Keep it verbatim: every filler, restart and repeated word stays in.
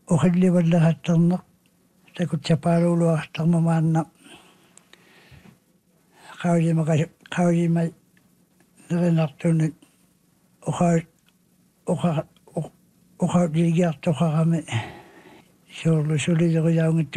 uhillivallahattarneq takut sapaaluuluartarnamaanna qaulimaqa qaulimai nerinartunik uqa uqa uqa ligiartoqarami suurlu sulileriaungit